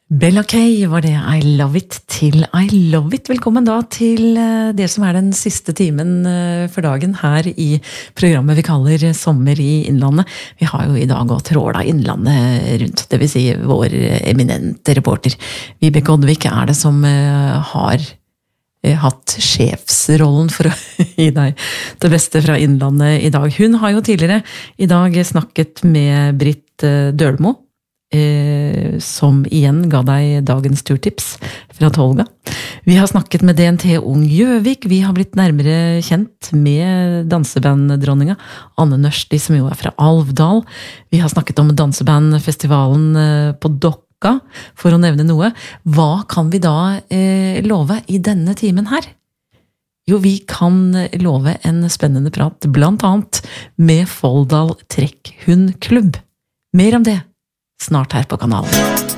Bella Kay var det, I Love It til I Love It. Velkommen da til det som den siste timen for dagen her i programmet vi kaller Sommer i Innlandet. Vi har jo i dag gått tråla Innlandet rundt, det vil si vår eminente reporter. Vibeke Oddvik det som har hatt sjefsrollen for å gi deg det beste fra Innlandet i dag. Hun har jo tidligere i dag snakket med Britt Dølmo, som igjen ga deg dagens turtips fra Tolga. Vi har snakket med DNT Ung Gjøvik, vi har blitt nærmere kjent med dansebanddronninga Anne Nørsti, som jo fra Alvdal. Vi har snakket om dansebandfestivalen på Dokka, for å nevne noe. Hva kan vi da love i denne timen her? Jo, vi kan love en spennende prat, blant annet med Folldal Trekkhundklubb. Mer om det snart her på kanalen.